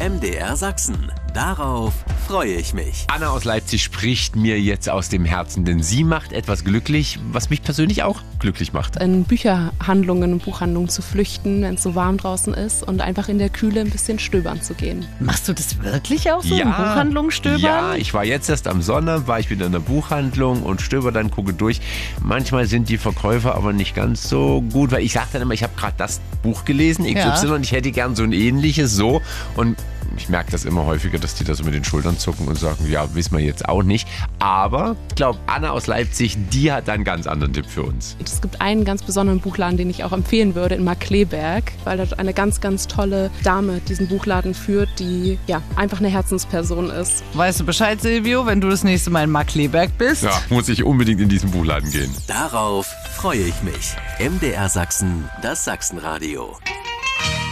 MDR Sachsen. Darauf freue ich mich. Anna aus Leipzig spricht mir jetzt aus dem Herzen, denn sie macht etwas glücklich, was mich persönlich auch glücklich macht. In Bücherhandlungen und Buchhandlungen zu flüchten, wenn es so warm draußen ist und einfach in der Kühle ein bisschen stöbern zu gehen. Machst du das wirklich auch so, in Buchhandlungen stöbern? Ja, ich war jetzt erst am Sonntag, war ich wieder in der Buchhandlung und stöber dann, gucke durch. Manchmal sind die Verkäufer aber nicht ganz so gut, weil ich sage dann immer, ich habe gerade das Buch gelesen, XY, und ich hätte gern so ein ähnliches so, und ich merke das immer häufiger, dass die da so mit den Schultern zucken und sagen, ja, wissen wir jetzt auch nicht. Aber ich glaube, Anna aus Leipzig, die hat da einen ganz anderen Tipp für uns. Es gibt einen ganz besonderen Buchladen, den ich auch empfehlen würde, in Markkleeberg, weil dort eine ganz, ganz tolle Dame diesen Buchladen führt, die ja einfach eine Herzensperson ist. Weißt du Bescheid, Silvio, wenn du das nächste Mal in Markkleeberg bist? Ja, muss ich unbedingt in diesen Buchladen gehen. Darauf freue ich mich. MDR Sachsen, das Sachsenradio.